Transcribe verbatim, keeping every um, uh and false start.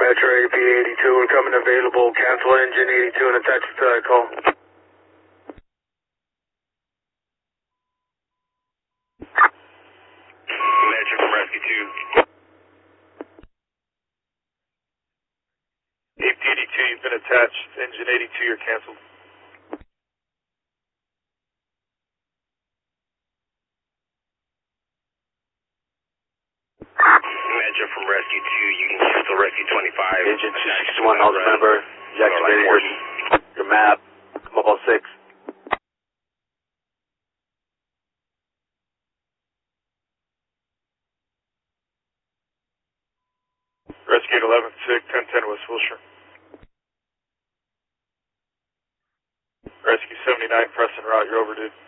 Metro A P eighty-two, incoming available. Cancel engine eighty-two and attach it to that call. Metro from Rescue two. A P eighty-two, you've been attached. Engine eighty-two, you're canceled. Metro from Rescue two, you can cancel Rescue twenty-five. Engine two sixty-one, also remember, you activated your, your map, Mobile six. Rescue eleven six, ten ten West Wilshire. Rescue seventy-nine, press en route, you're overdue.